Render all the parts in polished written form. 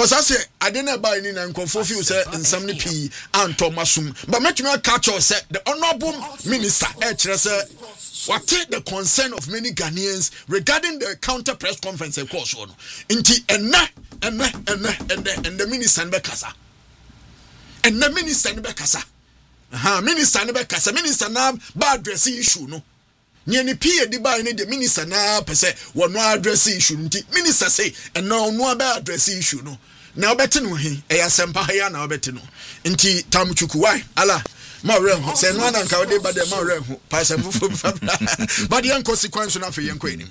because I say I didn't buy any and confuse you say in some P and Thomasum but make me catch us the honorable minister what take the concern of many Ghanaians regarding the counter press conference of course one and the minister and Bekasa and the minister and Bekasa minister and Bekasa minister now bad dress issue no Nyeni P di buy the minister na pese one no address issue minister say and no about address issue no now better no he sempa ya na better no nti tamuchuku why ala ma rehu say no na nka de ba de ma rehu pastor fufu but the consequence na fe yenko enim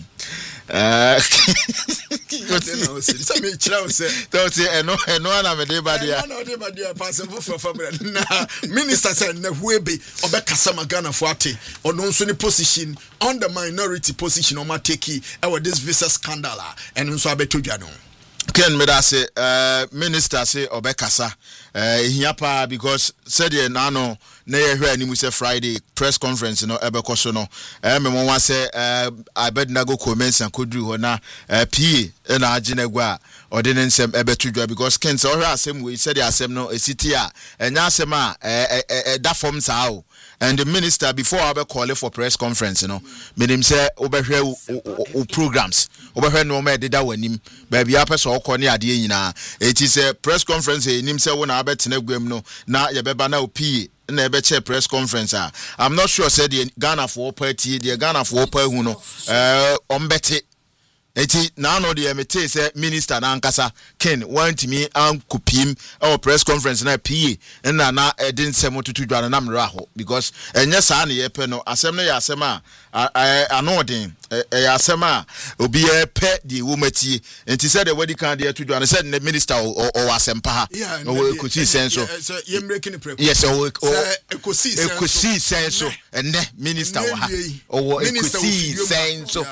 so me chira say don't say eno na me de ba dia no de ba dia pastor fufu na minister say na huebe obekasa magana fo ate ono nso ni position on the minority position o ma take e this visa scandal and nso abetodwa no Ken Medase minister say obekasa hiapa because said ye nano na ye hwe animu say Friday press conference no ebekoso no me won say Abednego comments and kodru ho na PA na aginegwa ode ne nsem ebetudwa because Ken say ohwe asem we said the asem no esiti a enya asem a da form sao and the minister before I be call for press conference no menim say obehwe programs obehwe no ma ededa wanim ba bia pese okone ade nyina it is a press conference enim say wona abetena gwam no na ye beba na opie na ebe che press conference I'm not sure say the Ghana for party the Ghana for hu no ombete eti na no de emete say minister na ankasa Ken want me ankopim our press conference na PA na edin sem tutudwa na mra ho because enye sa na ye pe no asem no ya asem a anodin ya asem a obi e pe di womati enti say the wedi kan de tutudwa na say the minister o asempa ha no ekosi senso ye breaking the yes o ekosi senso enne minister wa ha o ekosi senso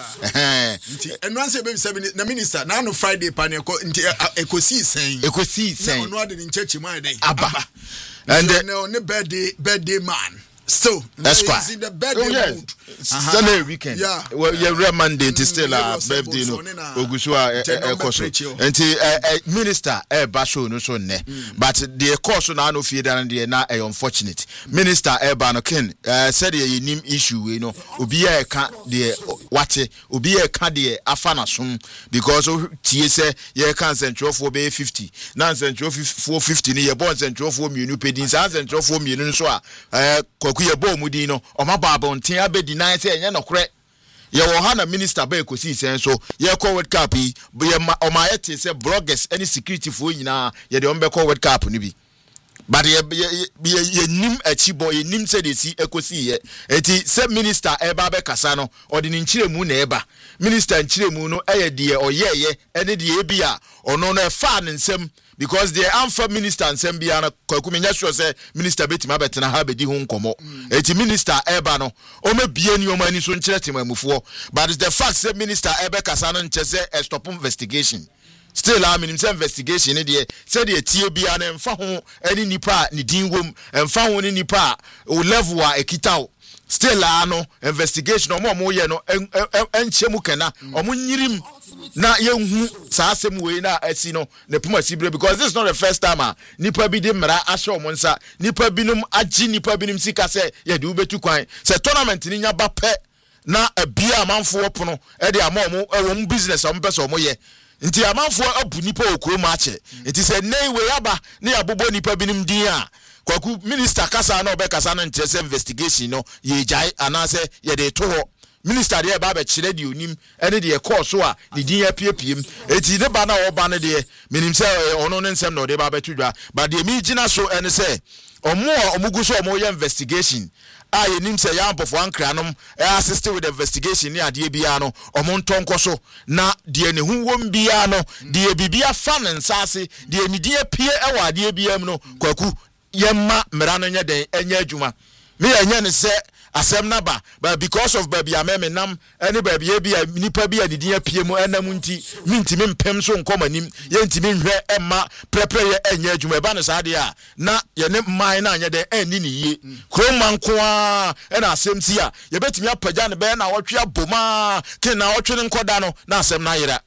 enti say baby seven na minister na no Friday pan ekosi sen no ade in church man dey aba and the birthday man so that's why is the birthday mood Sunday weekend well yeah Monday to still birthday no ogusu ekoso enti minister basho no so ne but the course na no fie dan dey na unfortunate minister ba no Ken said ye nim issue we no obi e ka de wate obi e ka de afa na som because tie say ye kan central for be 50 na central 450 ni ye bon central for mienu pedin sa central for mienu so a kwaku ye bo mudin no o ma ba bonten abedi na say enye nokre ye wo ha na minister ba ekosi sen so ye call world cup yi ye o ma yete say bloggers any security for nyina ye de on be call world cup ni bi but ye nim achibo ye nim say de si ekosi ye eti say minister e ba be kasa no o de nchiremu na e ba minister nchiremu no eye de oyeye ene de e bia ono no e fa nsem because the amfa minister nsem bia na kwakumenya sure say minister betima betena ha bedi ho nkomo eti minister eba no o ma bie ni o ma ni so nkyere temamufo but the fact say minister ebe kasa no nche say stop investigation still I mean investigation ne de say de tie bia na mfa ho ani nipa ni din wom mfa ho ni nipa o level a ekitaw still no investigation omo ye no enchemu kana omo nyirim na yehu sa asem we na asi no ne puma sibre because this is not the first time nipa bi de mra ahye omo nsa nipa binum agi nipa binum sika se ye de ubetu kwan se tournament ni nya ba pe na abia amanfo opono e de ama omo ewo business omo pese omo ye nti amanfo abu nipa okuro ma ache nti se nei we aba na ya bobo nipa binum din a kwaku minister kasa na obekasa na ntrese investigation no ye jai anase ye de to ho minister de ba be kire de onim ene de course a de din apiepiem eti de ba na oba ne de minim se ono ne nsem no de ba betudwa but de mi gina so ene se omugu so omo ye investigation ye nim se ya mpofo ankranom assist with the investigation ni ade bia no omo ntonko so na de ne hu wom bia no de bibia fa ne nsase de ni de pie ewa ade bia no kwaku yemma mera nya den enya adwuma me enya ne se asem na ba but because of baby ameme nam any baby e bia nipa bia didin apie mu enam nti mintimi mpem so nkomanim ye ntimi nhwe emma prepare ye enya adwuma e ba no saade a na ye ne man na anya den ani ni ye kroma nko a na asem ti a ye betimi apagya ne be na wotwe aboma ke na wotwe ne nkoda no na asem na yera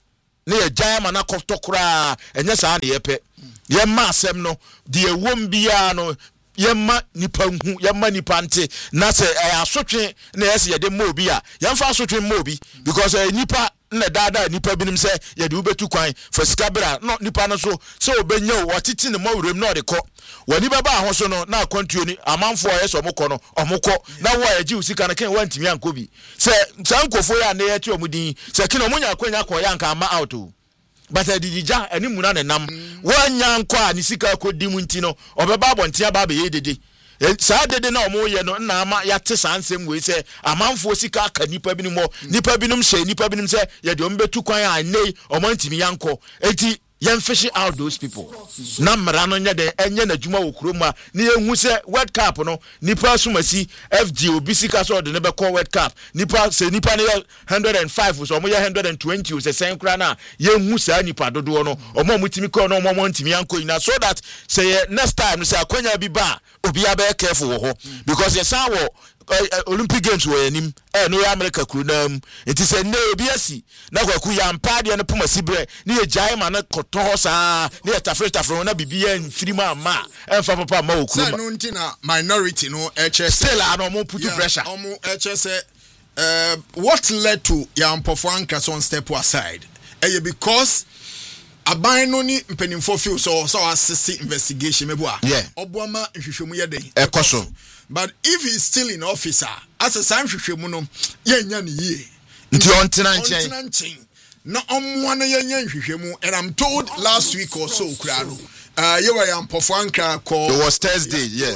ne ye jama na kotokura enye saa ne yepe ye ma asem no de ewom bia no yemma nipa hu yemma nipa nte na se asotwe na yesi ye de mobi a yemfa asotwe mobi because nipa na dada nipa binim se ye de ubetu kwan for skabra no nipa no so obenya watiti ne mawrem na de ko wani baba ho so no na akwantuo ni amanfo yeso omukọ no omukọ na wo ya ji usika na ken wantimi ankobi se sankofo ya na ye ti omudin se ken omunya akwanya ko ya nka ama out o but adidija ani muna ne nam wanya nko a ni sika akodi mu nti no obeba abontia ba be yedede saa dede na omo ye no na ama ya te sansem we se amanfo sika aka nipa binim mo nipa binim hye nipa binim se ye de ombetu kwan a nei omo ntimi yanko enti yen fish out those people na mra no nya de enye na djuma wo kuroma ni ehu se World Cup no nipa sumasi FG obisika so de ne be call World Cup nipa se nipa ne 105 so omo ye 120 se sen kra na yehu sa nipa dodo no omo mutimi call no omo ntimi yanko ina so that say next time say akwanya bi ba obi aba careful wo ho because ye san wo Olympic Games were him no America krunam enti se ne obi asi na kwaku ya mpa de no poma sibre ne ye jai ma na koto sa ne tafre na bibia mfiri ma emfa papa ma okuru ma no nti na minority no still no mo put pressure omo say what led to ya mpofo anka so step aside because aban no ni mpenimfo feel so assess investigation mebu a obuama hwehwemu ye den ekoso. But if he's still in office, as a sign hwehwemu no yenya ne yie nti ontena nchen na omwana yenya hwehwemu and I'm told last week or so kra no you were mpofo anka ko it was Thursday yeah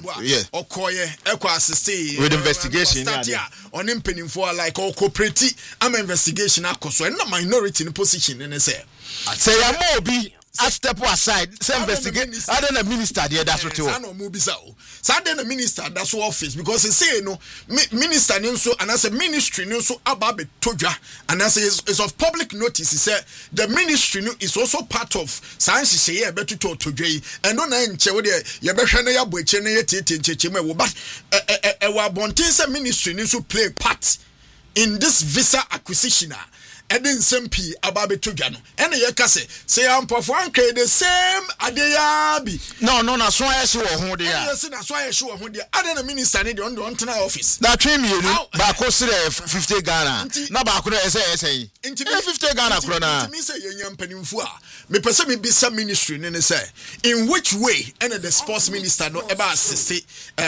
okoye ekwa assist with investigation on mpenimfo like cooperate am investigation akoso and na minority in position ne say ya mobi a step aside say investigate other than minister there that's what you no mobi sa o sa den minister that's office because he say no minister ni so and as a ministry ni so aba betodwa and as is of public notice he said the ministry is also part of science say e betuto todwa and no na nche we dey ye behwe na ya bo eche na ye tete ncheche me but e wa bonten say ministry ni so play part in this visa acquisition Eden Sempi ababeto dwa no ene ye ka say ampofo anka the same adeya bi no na so aye hye wo ho de ya yes na so aye hye wo ho de ade na minister ne de on tena office na twem ye ni ba ko sire 50 Ghana na ba ko say 50 Ghana kro na me say yenya mpanimfu a me pese me bisa ministry ne say in which way ene the sports minister no eba assist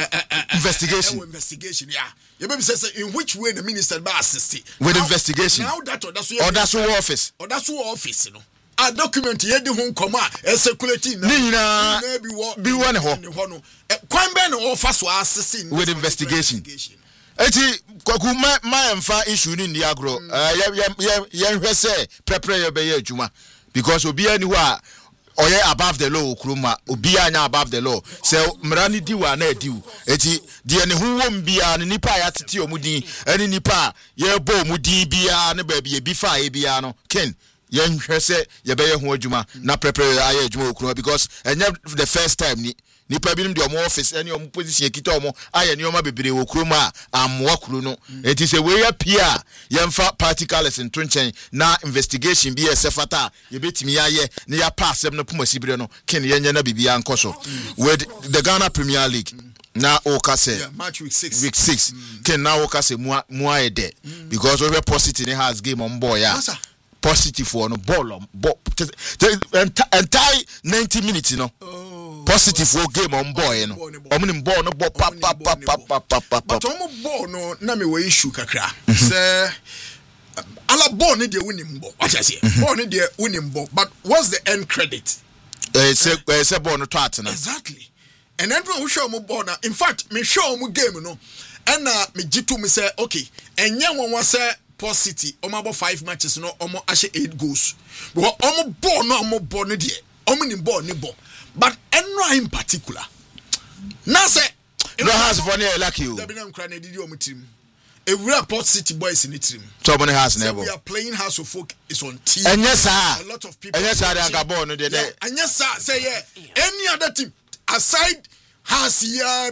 investigation yeah you be say in which way the minister ba assist with investigation now that that's office no a document ye de ho nkoma circulating na bi won ho no kwan be no offer so assist with investigation eti kwaku ma emfa issue ni ndi agro ye hwese prepare ye be ye adwuma because obi ani ho a oye above the law okroma obi anya above the law say mrani diwa na diu eti de ne ho wom bia ne nipa ya tete omudin ani nipa ye bo omudin bia ne ba bia bi fa e bia no ken ye hwese ye be ye ho adwuma na prepare aye adwuma okroma because enya the first time nipa binim de omo office any omo position ekita omo aye ne omo bebere okroma amwa kuro no enti se we ya pia ye mfa particles nto nchen na investigation bi esefata ye betimi aye ne ya pass em no pomasibire no ken ye nya na bibia nkoso with the Ghana Premier League na okase match week 6 ken na okase mu ayede because we positive has game on boy ya positive for no ball entire 90 minutes no positive for game on boy no omni ball no ball pap but omo ball no na me we issue kakra say ala ball ni dey winning ball what I say ball ni dey winning ball but what's the end credit say ball no to atena exactly and then we show omo ball na in fact me show omo game no and me jitu me say okay enye won say Port City omo 5 matches no omo ashe 8 goals because omo ball no dey omo ni ball ni ball but enno in particular na say no has funny lucky you there be na nkra na didi omo team ewura Port City boys in the team so many has never we are playing House of Folk is on team and yes sir a lot of people and yes sir they ball no dey and yes sir say any other team aside has here be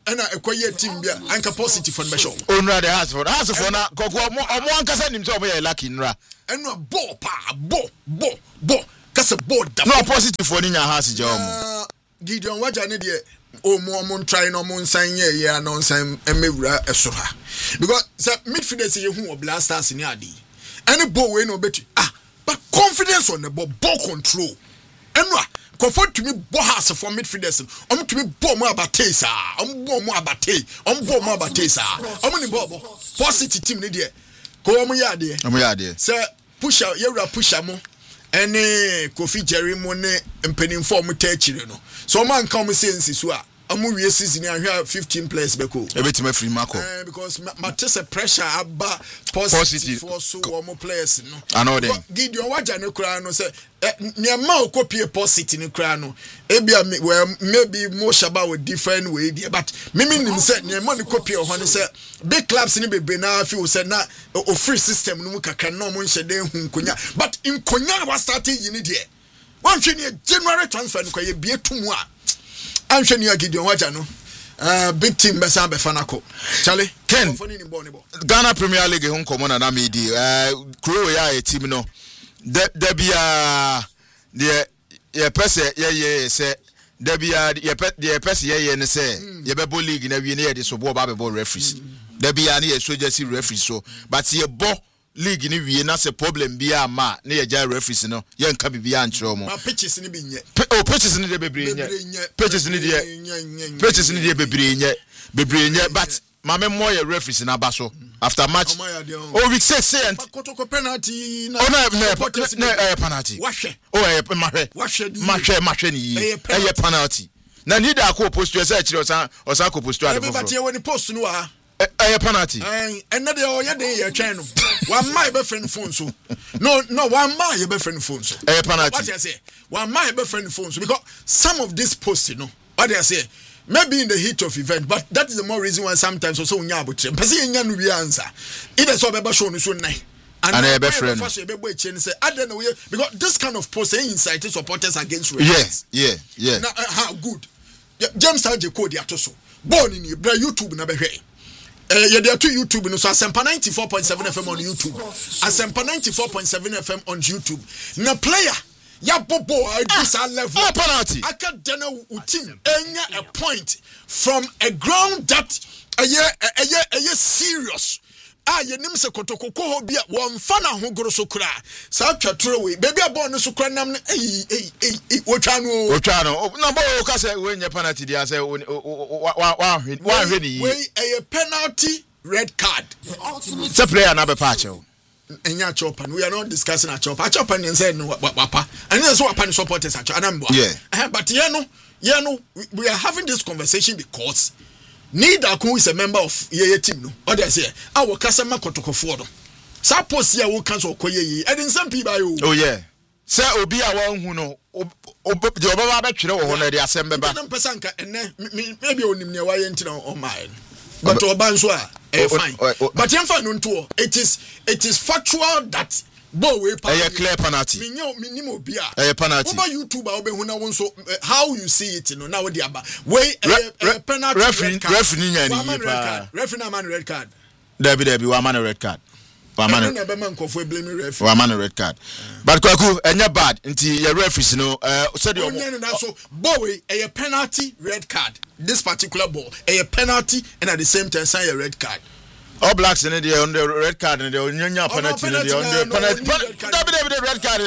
and a quiet team be anka positive for the show. Onra the house for na koko omo ankasa nim say omo lucky nra. Eno ball pa bo kase board da. No positive for nya house je omo. Gideon waja ne de omo try no mo nsan ye no nsan emewura esora. Because midfielders ye hu Blasters ni adi. Any ball we no betu. But confidence on the ball control. Enwa comfort to me bo house for midfielders. To me bo mo abatesa. Bo mo abatesa. Ni bo positive team ni de. Ko omo ya de. Say pusher mo. Ene Kofi Jerry mo ne mpenimfo mo ta chire no. So man come say nsisu a amu wie season ahwa 15 players beko. Ebetima free marko. Because matese pressure aba positive for so omo players no. I know them. Gideon waja ne kura no say niema okopie positive ne kura no. Ebia maybe more shaba with different way there, but mimi nim say niema ne kopie ho ne say big clubs ni bebe na feel say na o free system no kakra no mo nhye den hu nkonya, but nkonya was starting yini there. One thing January transfer no kwaye bie tumu a anhwe ni Gideon waja no big team besa be fanako Charlie Ken Ghana Premier League hu nkomo na medi Crow ya a team no de bia de ye pese ye se de bia ye pese ye ne se ye be ball league na wie ne ye de so bo ba be ball referees de bia ne ye soldier si referees so but ye bo league ni wie na se problem bia ma ne ye ja referees no ye nka bibia ankyerɛ mo pitches ni bi nye pitches ni de bebre nye pitches ni de bebre nye but mame mo ye referees na ba so after match week 6 and kotoko penalty na penalty mahwe ni eye penalty na need akọ post to say kyerɛ osan ko post to ade but ye woni post no a eye penalty and de o ye de ye twɛn no one my be friend phone so no one my be friend phone so eye penalty what you say one my be friend phone so because some of this posts what they say maybe in the heat of event, but that is the more reason why sometimes also nya abutre pese nya no wi answer either so be show no so nai and be friend say adena we because this kind of post incite supporters against race. Yeah now how good James Taje code ya to so born in YouTube na be hwe you dey to YouTube no so Asempa 94.7 FM on YouTube Asempa 94.7 FM on YouTube na player ya bobo at this level penalty akadena team enya a point from a ground that a serious ye nim se kotoko ho bia won fa na ho goro so kura sa twatoro we baby abon no so kura nam wotwa no na bo ka se we nya penalty dia se wa hwe ni we a penalty red card se player na be pa che enya chopan we are not discussing a chopan and say no papa and so wapa supporters at anambo but you know we are having this conversation because neither who is a member of ye team no or they say our customer kotokofo no sa post here wo cancel koye and in some people oh yeah say obi a wan hu no de obaba ba twere wo ho na de asem beba na mpesa nka maybe onim ne wa ye ntina on mine but obanso a fine but yemfa no nto it is factual that bo we clear penalty minimo obi a penalty over YouTube a obehu na won so how you see it no now we aba we penalty referee nya referee na man red card Debbie wa man red card wa man red card but kwaku enya bad nti your referees no said you so boy a penalty red card this particular ball a penalty and at the same time sign a red card. All Blacks in the on the red card and the nya penalty on the penalty red card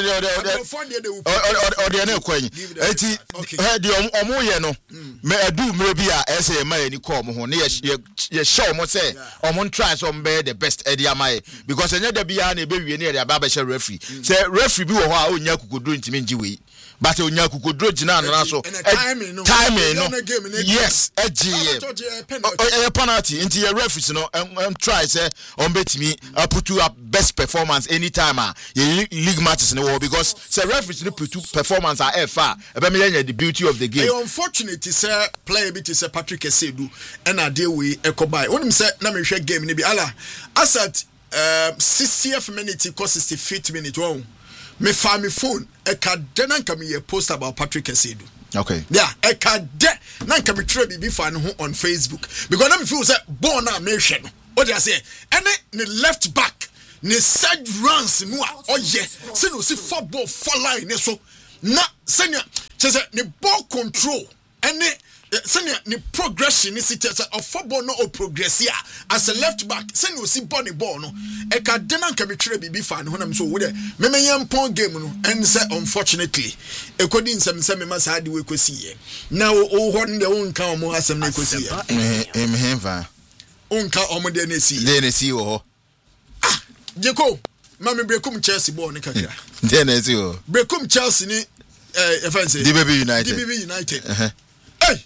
or the no kwen enti the omo ye no me adu mre bia ese ma ani call mo ho ne ye show mo say omo try so be the best edi amaye because enya da bia na ebe wie ne ya ba she referee say referee bi wo ho a onya kukodro ntimi ngi we but onya kukodro gina na so timing no yes a penalty into your referees no try say on betimi put you up best performance anytime league matches no because say referees no put performance are far e me the beauty of the game. Unfortunately say player bit is Patrick Esedu and a day we ekobai onim say na me hwe game ni bi ala asat 60th minute ko 65th minute won me fa me phone kadena nka me post about Patrick Esedu. Okay. Yeah, kadena nka me try be fan on Facebook because I feel say born na me hwe no. What do I say? Any the left back ne side runs no oye say no see football for line so na senior say ne ball control any senior ne progression is it of football no progress here as a left back senior see body ball no e ka dena nka me tire bibi fan ho na so wo de me yempon game no and say unfortunately e kodi nsem me masa de we kosi ye na o ho ne wo nka omo asem na kosi ye hemva onka omo de na si de na si wo Jeko mama brekum Chelsea ball ne kakra de na si wo brekum Chelsea ni fancy DBB United hey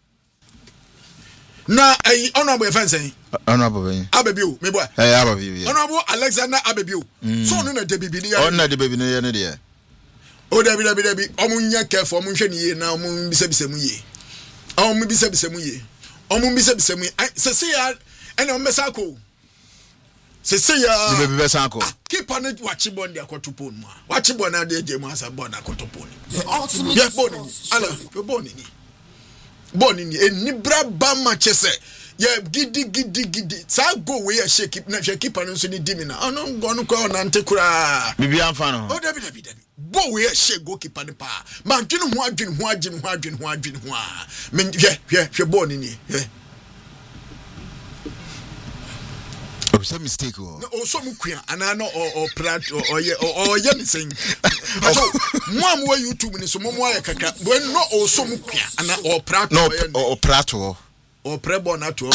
na honorable fancy honorable Abebio me boy Abebio honorable Alexander Abebio so no na DBB ni on na DBB ni ya ne de o dabi omunya kefo omunhwe ni ye na omun bisabisa mu ye omun bisabisa mu ye se ya ene omesa ko se ya DBB besa ko keep on it watch bond dia kotopon mu watch bond na de mu asa bond akotopon ya bond ni ala bond ni eni braba match se ya gidi sa go we ya shake na keep on so ni dimi na ono ngonu ko na nte kura bibi amfa no o dabi bo we ya shake goalkeeper ni pa man dwin ho adwin ho men hwe bond ni It's a mistake. No, so mukua anano or prat or ye me saying. So mom where YouTube ni so momo ya kaka when no also mukua ana or prat no or prat or prebo na to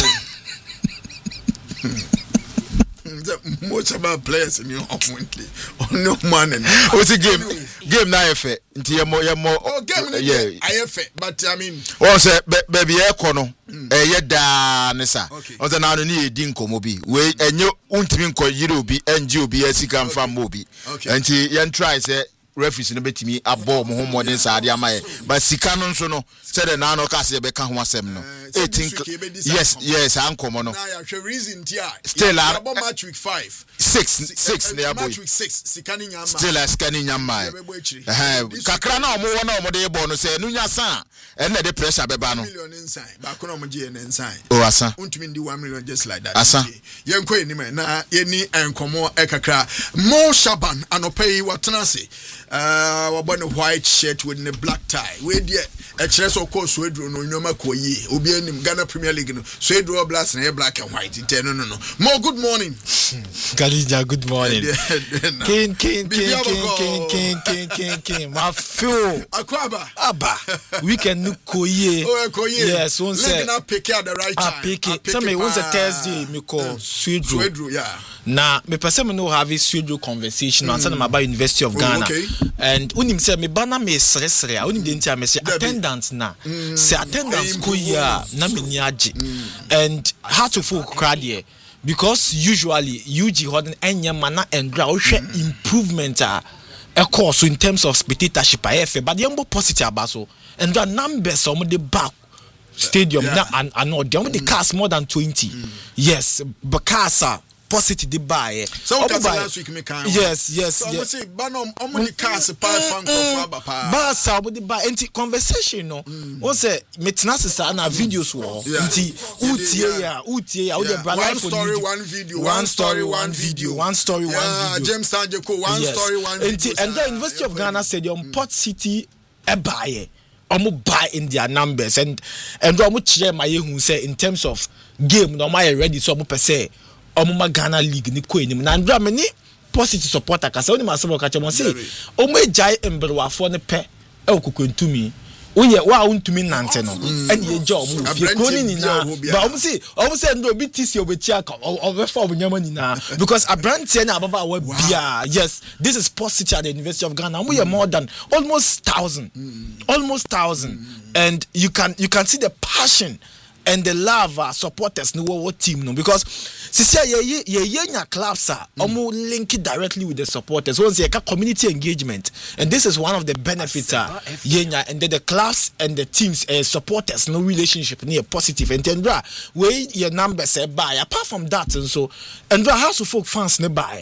most of our players in your opponently on no man what's the game na efe nti ye mo game yeah efe but I mean o say baby e kono ye da ne sa o say na no ni edi nkomo bi we enye untimi nko yire obi enje obi asika mfa mo obi nti ye try say referees no betimi abo mo ho modern saade amaye but sika no nso no said na no ka se be ka ho asem no 18 yes ankomo no na ya reason tia still about match week 5 6 na boy match week 6 sikani nyama still askani nyama kakra na omo wona omo de bo no say no nya san e na de pressure beba no million inside ba kono omo je inside o asa untumi ndi 1 million just like that asa yenko enima na yeni enkomo e kakra Mo Shaban anopai watenase wabone white shirt with the black tie we there a chess of course we draw no nyoma koyi obi anim Ghana Premier League no so we draw blast na black and white no Mo good morning Galija good morning king my feel akwaba aba weekend no koyi yes one say na pick at the right time pick it tell me once a Thursday me call Swedro yeah na me person no have a Swedro conversation and say na about University of Ghana and unim say me bana me sresre unim de ntia me say attendance na say attendance ko ya na me ni age and how to folk crowd here because usually UG hodden enya mana endra wo hwe improvement a course in terms of spectatorship afa but the positive about so and the numbers some the back stadium na and no the cast more than 20 yes because positive the buy so last week me can yes so say banom the cast pa fan for ba ba sa the buy anti conversation no o say metna sister na videos wo anti utie ya wo the brother for one video one story one video James Sanjeko one story one video and the University of Ghana Stadium Port City e buy buy in their numbers and omo chire my hu say in terms of game no my ready so omo per se omo Ghana League ni ko enim na ndra me ni positive supporter ka say oni ma sebo ka chemo say omo ejai embelwafo ne pe e okokentumi oye wa untumi nante no ene ye ja omo fie ko ni na ba omo say ndo bi tisi obechi aka obefa omo nyama ni na because abrantie na ababa wa bia yes this is positive at the University of Ghana omo ye more than almost 1,000 and you can see the passion and the love supporters no what team no because sisi ye nya clubs omo link directly with the supporters once you community engagement and this is one of the benefits yenya and the clubs and the teams supporters no relationship near positive and then we your numbers buy apart from that and so and house of folk fans ne buy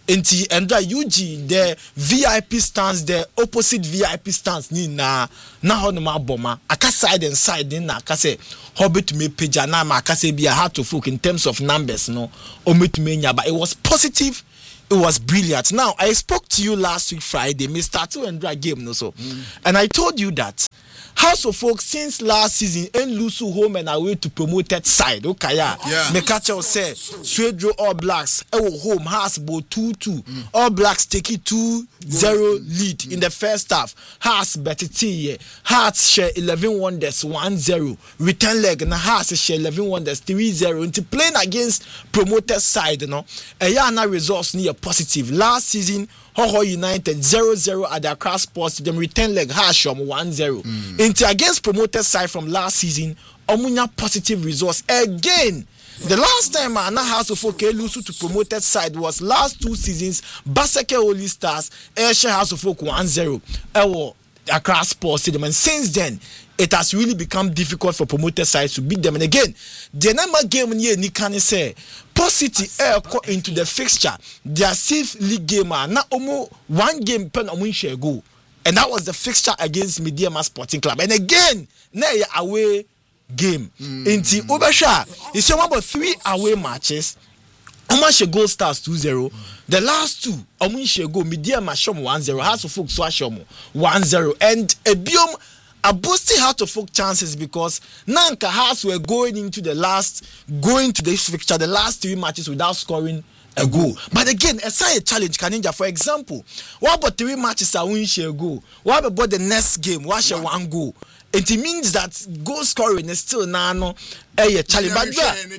Enti Endra UG the VIP stands, the opposite VIP stands ni na hono ma boma aka side and side ni na aka say hobbit me page na ma aka say be a Heart of Folk in terms of numbers no ometumenya, but it was positive. It was brilliant. Now, I spoke to you last week Friday, Mr. Two Endra game no so. And I told you that House of Folk since last season ain't lose home and away to promoted side. Okay, yeah. Mekacha say Swedro All Blacks home has about 2-2. All Blacks take it 2-0 lead in the first half. Has Betty Hearts share 11 Wonders 1-0. Return leg and Hearts share 11 Wonders 3-0. Into playing against promoted side, you know. Ayana results near positive. Last season Hoho United 0-0 at the Accra Sports. Them return leg Hasham 1-0. Into against promoted side from last season, Omunya positive results again. The last time Anna House of Folk lose to promoted side was last 2 seasons. Baseke Holy Stars, Ayrshire House of Folk 1-0. Ewo Accra Sports Stadium, and since then it has really become difficult for promoted sides to beat them. And again, the number game here Nikani say City into the fixture. Their 6th league game na almost 1 game pen omun go. And that was the fixture against Mediama Sporting Club. And again, na away game. Inti Obasha, you see about 3 away matches. Oman Gold Stars 2-0. The last 2, Omun go Mediama Shom 1-0. House of Folk Swashom 1-0. And Ebiom are boosting Heart of Folk chances because Nanka Hearts were going to this fixture, the last 3 matches without scoring a goal. But again, aside a challenge, Kaninja, for example, what about 3 matches are win share goal? What about the next game? What share 1 goal? It means that goal scoring is still nano a challenge. But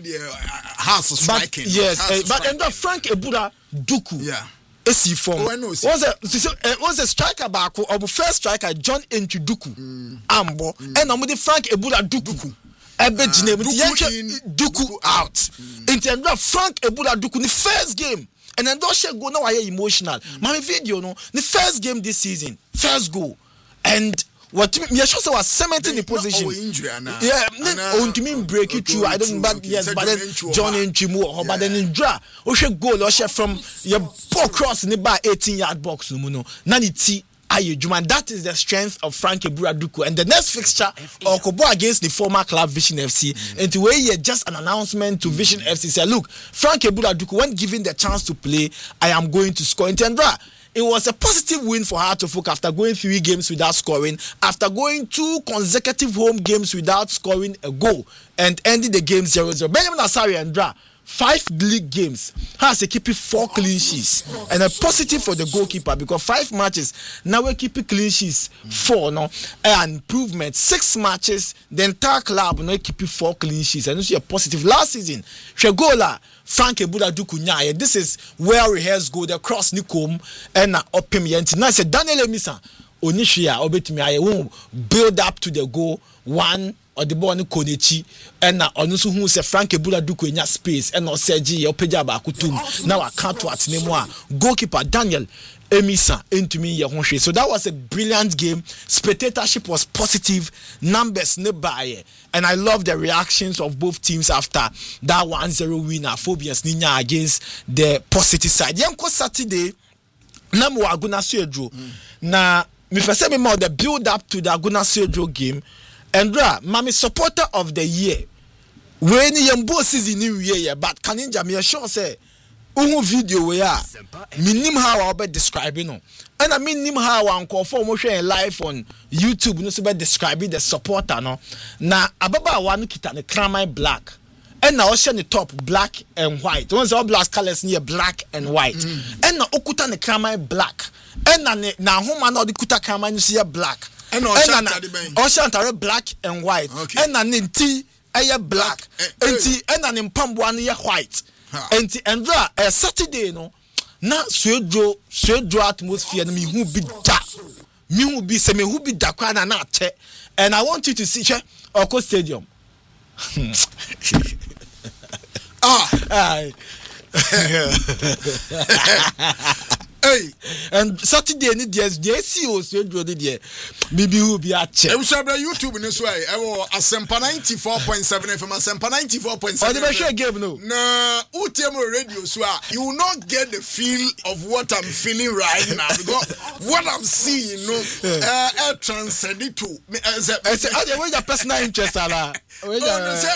yes, but Frank Ebura Duku. Yeah. AC form was a striker back or first striker John Enchiduku Ambo and I'm with Frank Ebula Duku Duku out into Frank Ebula Duku the first game and then don't go now I emotional my video no the first game this season first goal and what me sure was cementing the position. On to me break it through. I don't but yes, but then John Enchimu but then in draw. Goal or from your ball cross in the bar 18-yard box. No, Naniti Ayujuman. That is the strength of Frank Ebura-Duku. And the next fixture Okobo against the former club Vision FC. And to where just an announcement to Vision FC say, look, Frank Ebura-Duku, when given the chance to play, I am going to score in Tendra. It was a positive win for Heart of Folk after going 3 games without scoring, after going 2 consecutive home games without scoring a goal, and ending the game 0-0. Benjamin Asari and Dra, 5 league games, has a keeping 4 clean sheets, and a positive for the goalkeeper because 5 matches, now we're keeping clean sheets 4, no, and improvement 6 matches, the entire club now keeping 4 clean sheets, and you see a positive. Last season, Shegola, Frank Ebura-Duku Nyaye. This is where we has go the cross Nikom and Opim Yenti. Now I said Daniel Emisa Onishia Obetimi I won't build up to the goal 1 or the ball Konechi and Onusu who say Frank Ebura-Duku in your space and not Sergi Opeja Bakutum. Now I can't watch anymore. Goalkeeper Daniel Emisa into me. So that was a brilliant game. Spectatorship was positive, numbers nearby, and I love the reactions of both teams after that 1-0 win at Phobians Ninya against the positive side. Yanko Saturday, Namu Aguna Suedro. Na me first me more the build up to the Aguna Suedro game, and Mami supporter of the year. When Yambo season in year, but Kaninja me sure say. Video where minim how I'll be describing no. And I mean how I'm conform share live on YouTube no so be describing the supporter no. Na ababa one kita the Kramai black. And now share the top black and white. Once all black colors near black and white. And now okuta the Kramai black. And na home na the kuta Kramai see black. And na black and white. And na ninti aye black. And na nimpambo na white. And Saturday no na Swedro atmosphere na me who be say me who be da kwa na che and I want you to see Oko Stadium. Hey, and Saturday ni the SDC so do the maybe who be a check. We should YouTube in this way. Asempa 94.7 FM, Asempa 94.7. Oh, the share game no. Nah, UTM radio so you will not get the feel of what I'm feeling right now because what I'm seeing, transcend it to. I say, where's your personal interest, Allah? Come on.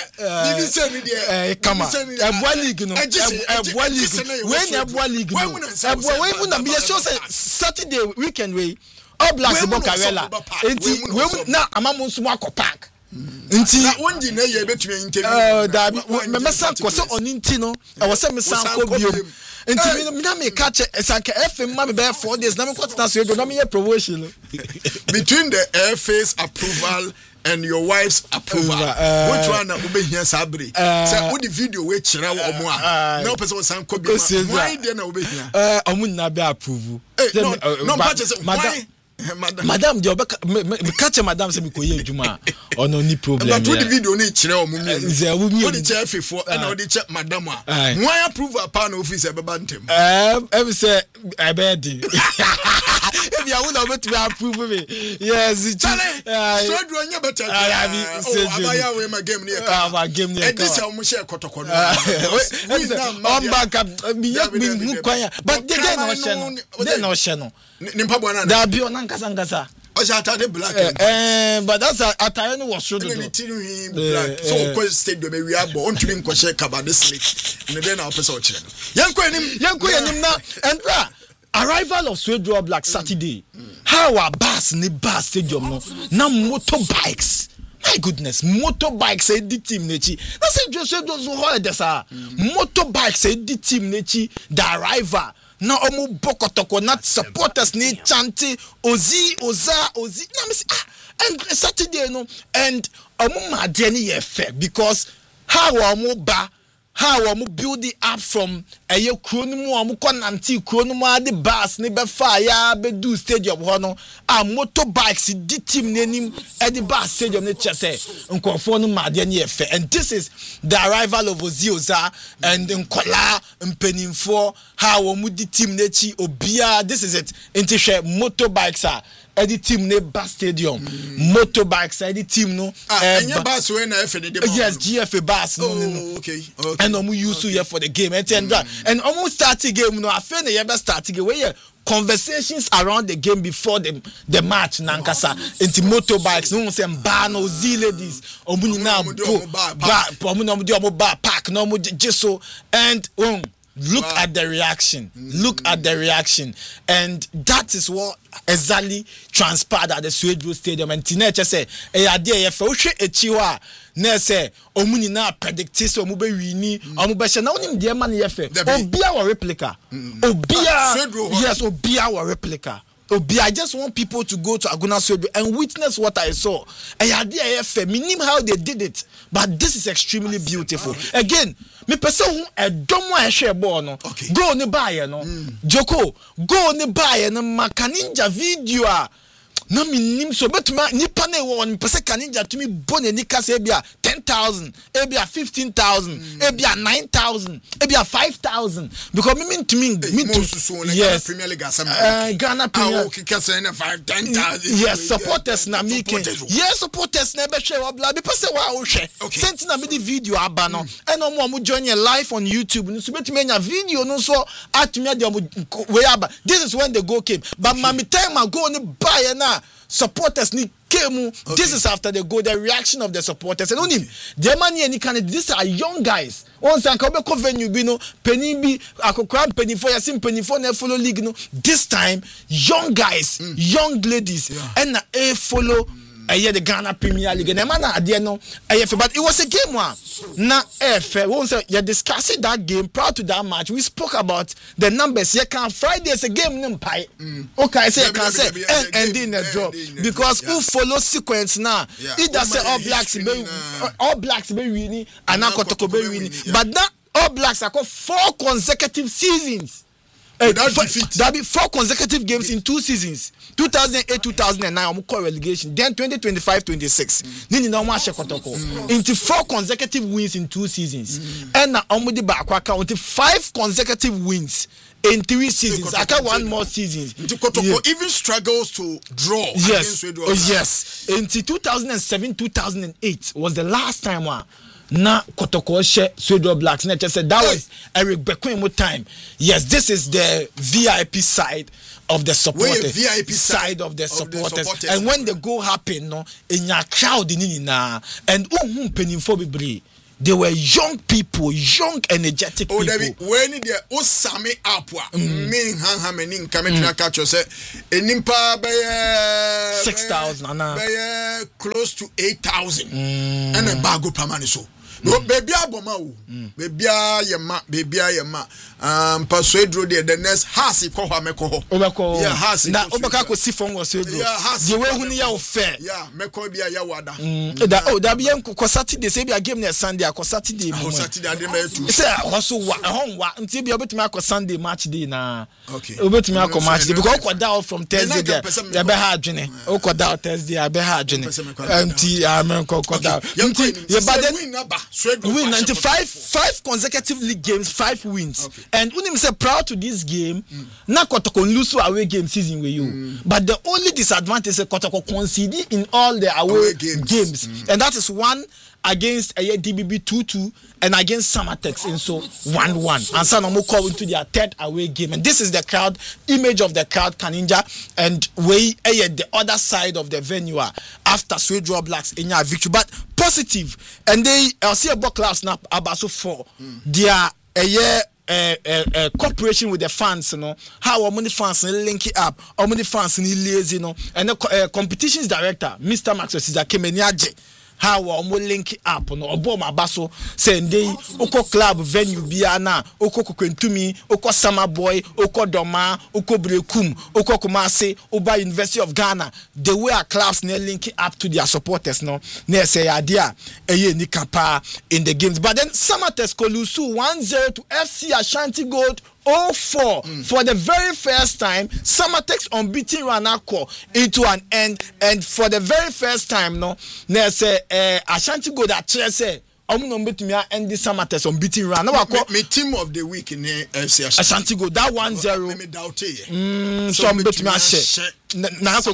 Saturday weekend way. All Blacks Bocarella. Now I'm on Swako Park. Nti wonji na ye betumi interview. Da me mesa ko se onintino. I was say me san ko biom. Nti me na me catch esanka FM ma me be 4 days na me kwatena so do na me promotion. Between the airface approval and your wife's approval, which one will be here? Sabri, say, what the video we chira omo a no person san ko bi why then will be here? Omo na be approve. No, Madam, the catch madam say me koye adwuma or no ni problem. But what the video ni chira omo mi. What the chair for and what the check madam why approve a pan office e be bantem. Every say I be if you want to approve me, yes, so do you better? Abaya we my game near. My game near. And this almost share kotoko. But they no channel. There be on Ankasa. Black. But that's attire was so black. So stadium we are born to be question about this league. And then our person Yanko now and arrival of Swedro Black Saturday. How our bus ni bus stadium no. Now motorbikes. My goodness, motorbikes the team nechi. That's it just holiday sir. Motorbikes the team nechi. The arrival. Na omu bokotoko not supporters ni chanty ozi. Na me say and Saturday no and omu madeni yefe because how omu ba how omu build it up from eye kronumu omu konanti kronumu ade bus ni be fire be do stadium hono a motorbikes di team nenim e di bus stadium ne chese nkofo no madeni yefe and this is the arrival of Ozi and Nkola mpenimfo how omu di team nechi obia this is it into share motorbikes are the team ne bus stadium motorbikes the team no and your bus when yes GFA bus okay and omu use here for the game and almost start the game no after the year start the game where conversations around the game before the match nankasa into motorbikes no say bar no z ladies omu ni na omu no do bar park no omu jeso and look at the reaction. Look at the reaction. And that is what exactly transpired at the Swedro Stadium. And Tineche say, idea ye fawhwe echiwa na say omuni na predict so omube wini omube na onim de man ye fe obia wa replica obia yes obia wa replica I just want people to go to Aguna Swedro and witness what I saw. Minim how they did it, but this is extremely beautiful. Again, me person who a domo a share ball no. Go ni buy no. Joko, go ni buy no makaninja video. Na minim so betuma nipa na won pese kaninja to me bone ni kase bia 10,000 ebia 15,000 ebia 9,000 ebia 5,000 because me to yes Premier League Ghana Premier kase na 5-10,000 yes supporters na making yes supporters na be share obla be pese wa wo hwe sent na me the video aba no and omo join you live on YouTube no so betuma nya video no so atumi de we aba this is when the goal came but mami time ago ni buy na supporters ni came. This is after the goal, the reaction of the supporters. And only the money and these are young guys. Once I come back venue, penny be penny for penny for follow league. No, this time young guys, young ladies, and follow. The Ghana Premier League and man no but it was a game one. Now once you discussing that game prior to that match, we spoke about the numbers. You can Friday's a game okay, I say can say and in a draw because who follow sequence now either say all blacks be winning and now Kotoko be winning, but now all blacks are got 4 consecutive seasons There'll be 4 consecutive games in 2 seasons. 2008-2009 omo call relegation. Then 2025-26. Nini na omo ashe kotoko. Into 4 consecutive wins in 2 seasons. And na omo di ba akwaka until 5 consecutive wins in 3 seasons. I can 1 more season. Into Kotoko even struggles to draw. Yes. Yes. Into 2007-2008 was the last time na Kotoko share Sweden Blacks. And I just said that was Eric Bekwemo time. Yes, this is the VIP side of the supporters. VIP side of the supporters. And when the goal happen, no, in your crowd in na and penny they were young people, young, energetic people. When they Osame Apwa, meaning Hanghaming coming to catch us, Nimpa by 6,000, close to 8,000, and a bago permaniso. No, baby, baby, yama, persuade the next Hasi Koha yeah, Hasi. Now, Obaka Sifon was the way when you are fair. Yeah, Mekobia Yawada. That be Kosati, they say, I gave me a Sunday, Kosati, say, also, home, until be able to make a Sunday match day now. Okay, over to make a match day because I down from Thursday, I be hard, Jenny. Oh, down Thursday, I be hard, Jenny. Until I'm down. Win 95 consecutive league games, 5 wins. Okay. And Unim say proud to this game, na Kotoko lose away game season with you. But the only disadvantage is Kotoko concede in all the away games. And that is 1 against DBB 2-2 and against Samatex and so 1-1. And San Omo call into their 3rd away game. And this is the crowd, image of the crowd Kaninja, and we the other side of the venue after Sweden Blacks in your victory. But positive, and they see a book class now about 4. They are cooperation with the fans, you know, how many fans link it up, how many fans lazy, you know, and the competitions director, Mr. Maxwell Sizakemeniaje. How we link up no oboma baso sende oko club venue biana oko Kokwentumi oko Sama Boy oko Doma oko Brekum oko Kumasi Oba University of Ghana the way our clubs ne link up to their supporters no ne say idea ni kapa in the games but then Samatex Kolusu 1-0 to FC Ashanti Gold 0-4 for the very first time. Samatex unbeaten run into an end, and for the very first time, no, there's Ashanti Gold that say. I'm not betting me and the Samatex unbeaten run. Me team of the week in Ashanti Gold that 1-0. Me doubt so I'm betting me share. Yes.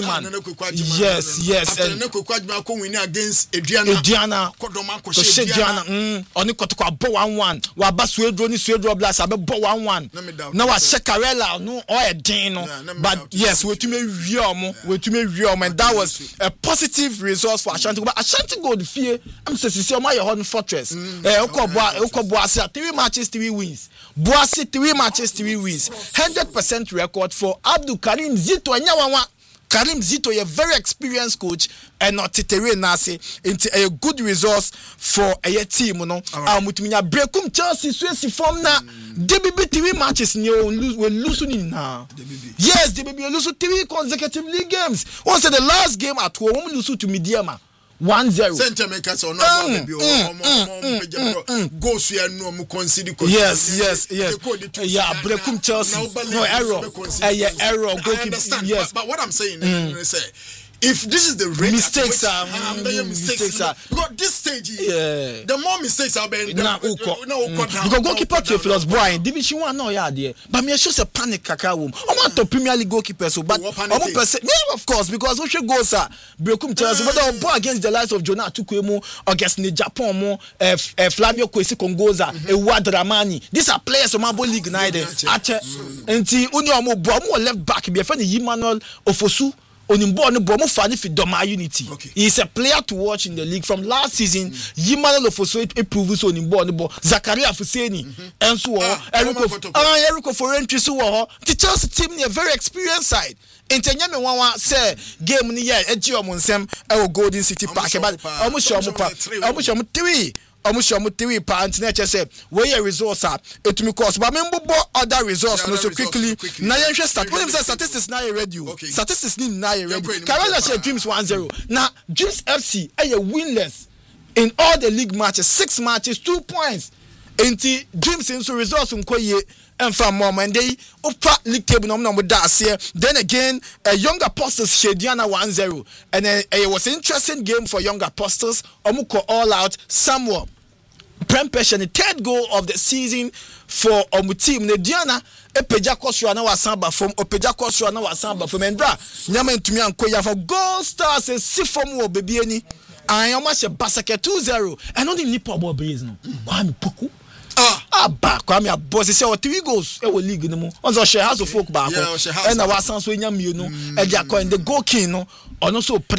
Against Adriana. Only Kotoko 1-1. Waba Sweden Blacks abe 1-1. Now I Shekarela no or a Dino. But yes, we to me real, and that was a positive resource for Ashanti. But Ashanti Gold fear. I'm saying my Horn Fortress. Oko Boase 3 matches 3 wins. Boase 3 matches 3 wins. 100% record for Abdul Karim Zito. Karim Zito, a very experienced coach, and not Titere Nasi into a good resource for a team. No, Mutimiya Brekum Chelsea Swesi form na DBB 3 matches will lose now. Yes, DBB will lose 3 consecutive league games. Once the last game at home, we lose to Midiama. 1-0. Centimeters or no goes here no mu consider. Yes. Yeah, Brekum Chelsea. No error. Yes, but what I'm saying is, if this is the rate mistakes because this stage the more mistakes are being because goalkeeper Theophilus Boy Division 1 no yeah there but me show a panic kaka room I want to Premier League goalkeeper so but of course because we should go sir Brekum Chelsea but ball against the likes of Jonah Tukwemu against the Japan mo Flavio Kwesi Kongoza Ewa Dramani these are players of Mambo League United ache enti uni omo left back be friend Emmanuel Ofosu Onimbo no bomo fani fi Doma Unity. Okay. He is a player to watch in the league from last season. Yimanolo Foso improves Onimbo no bo. Zakaria Fuseni enso Eriko Forentry so wo. The Chelsea team a very experienced side. Entenya me wanwa say game ni ye eji omunsem e Golden City Park but omo 3 Omushom 3 pounds nature say where your resource are it me cost but member other resource no so quickly na yen start when say statistics na ready statistics ni na ready Karela share Dreams 1-0 now Dreams FC are winless in all the league matches 6 matches 2 points enti dreams in so results nkoye emfa mom and they upper league table no da ase. Then again Young Apostles Shediana 1-0 and it was an interesting game for Young Apostles. Omuko all out somewhat Prempession, the third goal of the season for team. Nediana Epeja Kosua na wasamba from Opeja Kosua na wasamba from Endra nyama ntumi ankoya for Gold Stars e sifom wo bebi ani ayoma she basake 2-0 and only nipa bo base no Kwame Poku ba Kwame aboss say 3 goals e wo league no mo onzo share house of folk ba ko and na wasan so nya mienu e dia ko and the goal king no ono so